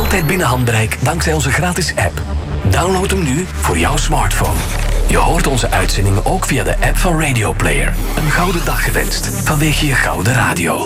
Altijd binnen handbereik dankzij onze gratis app. Download hem nu voor jouw smartphone. Je hoort onze uitzendingen ook via de app van Radio Player. Een gouden dag gewenst vanwege je gouden radio.